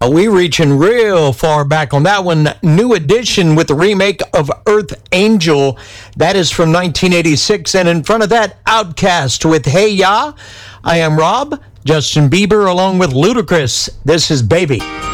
We reaching real far back on that one. New Edition with the remake of Earth Angel. That is from 1986. And in front of that, Outkast with Hey Ya. I am Rob, Justin Bieber, along with Ludacris. This is Baby.